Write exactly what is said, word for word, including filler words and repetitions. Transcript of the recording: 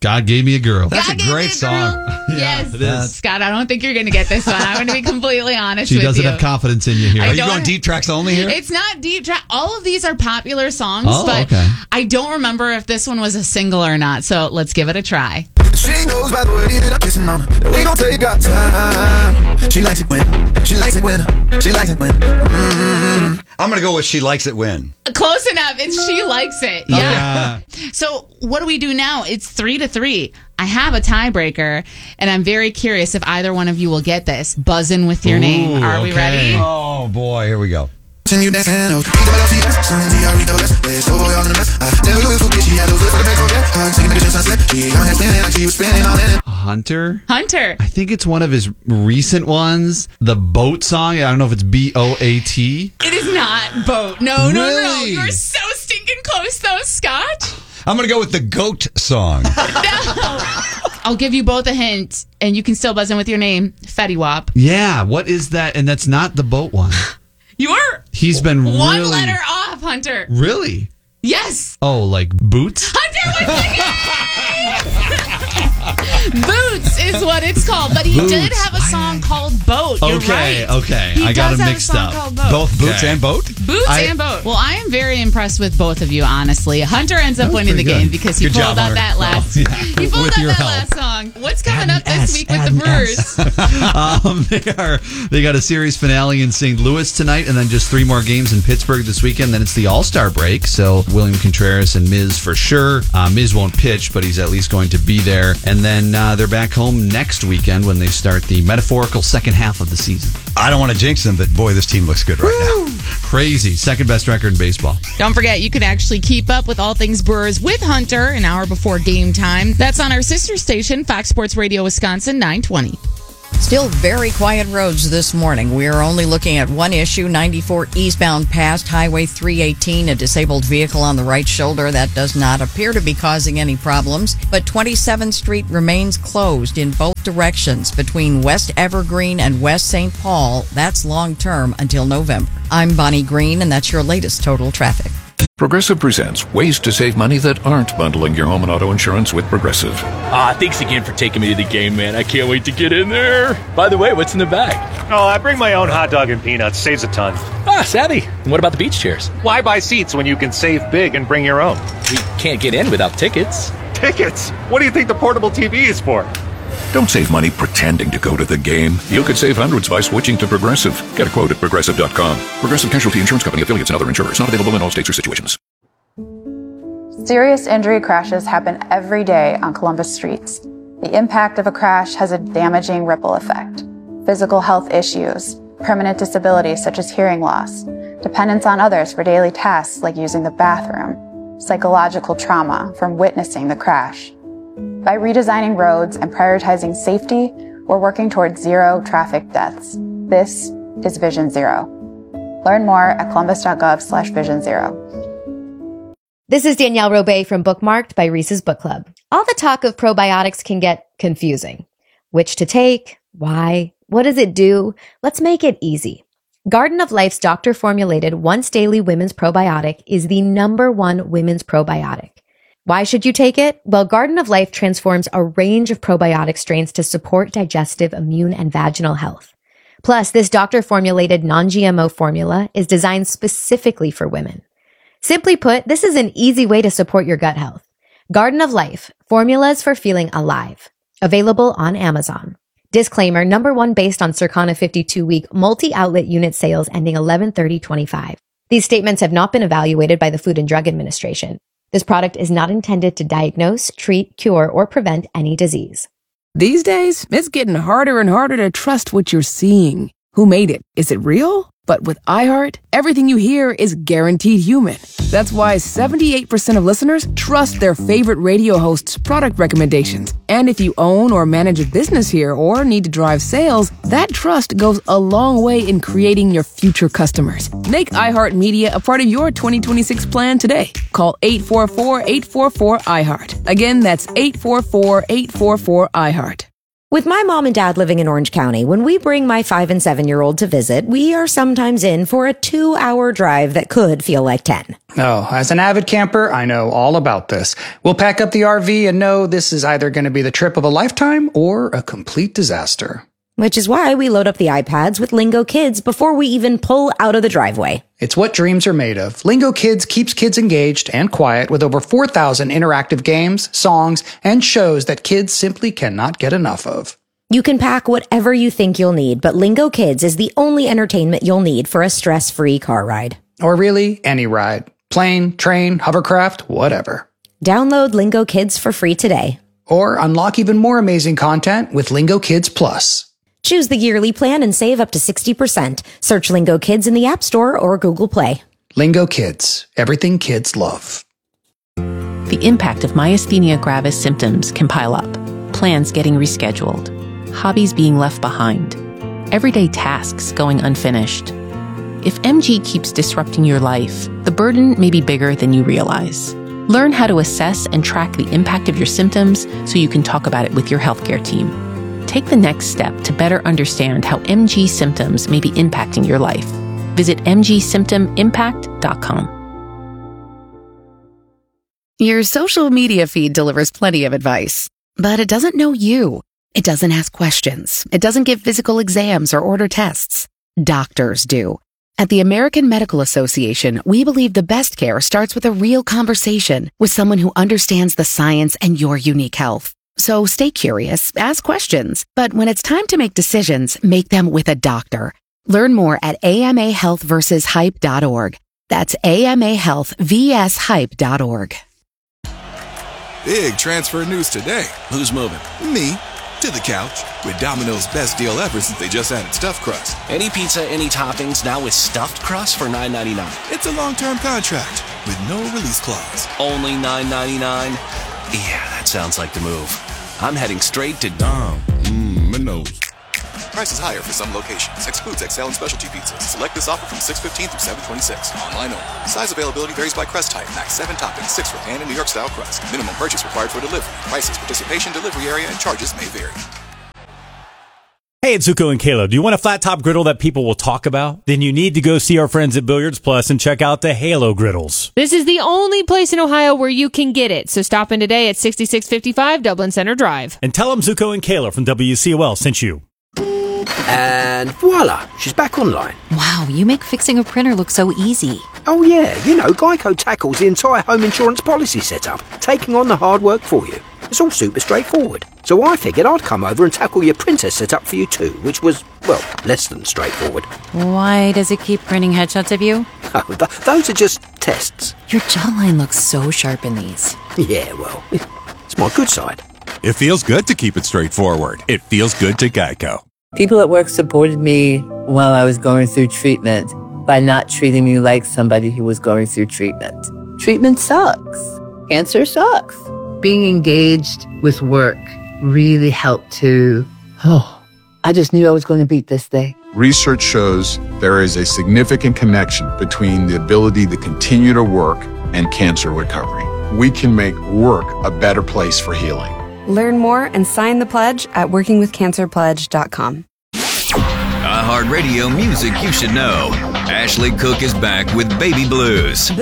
God Gave Me a Girl. That's God a great a song. Yes. it is. Scott, I don't think you're going to get this one. I'm going to be completely honest She with you. doesn't have confidence in you here. I Are you don't- going deep tracks only here? It's not deep track. All of these are popular songs, Oh, but okay. I don't remember if this one was a single or not. So let's give it a try. She knows by the way that I'm kissing on her. We gon' take our time. She likes it when, she likes it when, she likes it when. Mm-hmm. I'm going to go with She Likes It When. Close enough. It's She Likes It. Oh, Yeah. So what do we do now? It's three to three. I have a tiebreaker, and I'm very curious if either one of you will get this. Buzz in with your Ooh, name. Are we okay. ready? Oh, boy. Here we go. Can you dance and oh, Hunter? Hunter. I think it's one of his recent ones. The boat song. I don't know if it's B O A T. It is not Boat. No, no, no. Really? You're so stinking close, though, Scott. I'm going to go with the Goat song. I'll give you both a hint, and you can still buzz in with your name. Fetty Wap. Yeah, what is that? And that's not the boat one. You're He's been one really... letter off, Hunter. Really? Yes. Oh, like Boots? Hunter was thinking Boots is what it's called, but he Boots. did have a song called Boat. You're Okay, right. okay. He I got does them have a mixed song up. called Boat. Both Boots Okay. and Boat? Boots I- and Boat. Well, I am very impressed with both of you, honestly. Hunter ends up was winning the pretty game good. because he Good pulled job, out Hunter. that last. Oh, yeah. He pulled With out your that help. last song. What's coming Add up an this S, week with add the an S. Brewers? um, they are they got a series finale in Saint Louis tonight, and then just three more games in Pittsburgh this weekend. Then it's the All-Star break, so William Contreras and Miz for sure. Uh, Miz won't pitch, but he's at least going to be there. And then uh, they're back home next weekend when they start the metaphorical second half of the season. I don't want to jinx them, but boy, this team looks good right now. Crazy, second best record in baseball. Don't forget, you can actually keep up with all things Brewers with Hunter an hour before game time. That's on our sister station, Fox Sports Radio Wisconsin, nine twenty. Still very quiet roads this morning. We are only looking at one issue, ninety-four eastbound past Highway three eighteen, a disabled vehicle on the right shoulder. That does not appear to be causing any problems. But twenty-seventh Street remains closed in both directions between West Evergreen and West Saint Paul. That's long-term until November. I'm Bonnie Green, and that's your latest total traffic. Progressive presents ways to save money that aren't bundling your home and auto insurance with Progressive. Ah, thanks again for taking me to the game, man. I can't wait to get in there. By the way, what's in the bag? Oh, I bring my own hot dog and peanuts. Saves a ton. Ah, savvy. And what about the beach chairs? Why buy seats when you can save big and bring your own? We can't get in without tickets. Tickets? What do you think the portable T V is for? Don't save money pretending to go to the game. You could save hundreds by switching to Progressive. Get a quote at progressive dot com. Progressive Casualty Insurance Company, affiliates, and other insurers. Not available in all states or situations. Serious injury crashes happen every day on Columbus streets. The impact of a crash has a damaging ripple effect. Physical health issues, permanent disabilities such as hearing loss, dependence on others for daily tasks like using the bathroom, psychological trauma from witnessing the crash. By redesigning roads and prioritizing safety, we're working towards zero traffic deaths. This is Vision Zero. Learn more at columbus.gov slash vision zero. This is Danielle Robay from Bookmarked by Reese's Book Club. All the talk of probiotics can get confusing. Which to take? Why? What does it do? Let's make it easy. Garden of Life's doctor-formulated once-daily women's probiotic is the number one women's probiotic. Why should you take it? Well, Garden of Life transforms a range of probiotic strains to support digestive, immune, and vaginal health. Plus, this doctor-formulated non-G M O formula is designed specifically for women. Simply put, this is an easy way to support your gut health. Garden of Life, formulas for feeling alive. Available on Amazon. Disclaimer, number one based on Circana fifty-two week multi-outlet unit sales ending eleven thirty twenty-five. These statements have not been evaluated by the Food and Drug Administration. This product is not intended to diagnose, treat, cure, or prevent any disease. These days, it's getting harder and harder to trust what you're seeing. Who made it? Is it real? But with iHeart, everything you hear is guaranteed human. That's why seventy-eight percent of listeners trust their favorite radio host's product recommendations. And if you own or manage a business here or need to drive sales, that trust goes a long way in creating your future customers. Make iHeartMedia a part of your twenty twenty-six plan today. Call eight four four, eight four four, iHeart. Again, that's eight four four, eight four four, iHeart. With my mom and dad living in Orange County, when we bring my five and seven year old to visit, we are sometimes in for a two hour drive that could feel like ten. Oh, as an avid camper, I know all about this. We'll pack up the R V and know this is either going to be the trip of a lifetime or a complete disaster. Which is why we load up the iPads with Lingo Kids before we even pull out of the driveway. It's what dreams are made of. Lingo Kids keeps kids engaged and quiet with over four thousand interactive games, songs, and shows that kids simply cannot get enough of. You can pack whatever you think you'll need, but Lingo Kids is the only entertainment you'll need for a stress-free car ride. Or really, any ride. Plane, train, hovercraft, whatever. Download Lingo Kids for free today. Or unlock even more amazing content with Lingo Kids Plus. Choose the yearly plan and save up to sixty percent. Search Lingo Kids in the App Store or Google Play. Lingo Kids. Everything kids love. The impact of myasthenia gravis symptoms can pile up. Plans getting rescheduled. Hobbies being left behind. Everyday tasks going unfinished. If M G keeps disrupting your life, the burden may be bigger than you realize. Learn how to assess and track the impact of your symptoms so you can talk about it with your healthcare team. Take the next step to better understand how M G symptoms may be impacting your life. Visit m g symptom impact dot com. Your social media feed delivers plenty of advice, but it doesn't know you. It doesn't ask questions. It doesn't give physical exams or order tests. Doctors do. At the American Medical Association, we believe the best care starts with a real conversation with someone who understands the science and your unique health. So stay curious, ask questions, but when it's time to make decisions, make them with a doctor. Learn more at a m a health versus hype dot org. That's a m a health versus hype dot org. Big transfer news today. Who's moving? Me. To the couch. With Domino's best deal ever since they just added stuffed crust. Any pizza, any toppings, now with stuffed crust for nine ninety-nine. It's a long-term contract with no release clause. Only nine ninety-nine? Yeah, that sounds like the move. I'm heading straight to Dom. Mmm, Minos. Prices higher for some locations. Excludes X L and specialty pizzas. Select this offer from six fifteen through seven twenty-six. Online only. Size availability varies by crust type. Max seven toppings, six for pan and New York style crust. Minimum purchase required for delivery. Prices, participation, delivery area, and charges may vary. Hey, it's Zuko and Kayla. Do you want a flat top griddle that people will talk about? Then you need to go see our friends at Billiards Plus and check out the Halo griddles. This is the only place in Ohio where you can get it. So stop in today at sixty-six fifty-five Dublin Center Drive. And tell them Zuko and Kayla from W C O L sent you. And voila, she's back online. Wow, you make fixing a printer look so easy. Oh yeah, you know, Geico tackles the entire home insurance policy setup, taking on the hard work for you. It's all super straightforward. So I figured I'd come over and tackle your printer setup for you too, which was, well, less than straightforward. Why does it keep printing headshots of you? Oh, th- those are just tests. Your jawline looks so sharp in these. Yeah, well, it's my good side. It feels good to keep it straightforward. It feels good to Geico. People at work supported me while I was going through treatment by not treating me like somebody who was going through treatment. Treatment sucks. Cancer sucks. Being engaged with work really helped to, oh, I just knew I was going to beat this thing. Research shows there is a significant connection between the ability to continue to work and cancer recovery. We can make work a better place for healing. Learn more and sign the pledge at working with cancer pledge dot com. iHeartRadio music you should know. Ashley Cook is back with Baby Blues.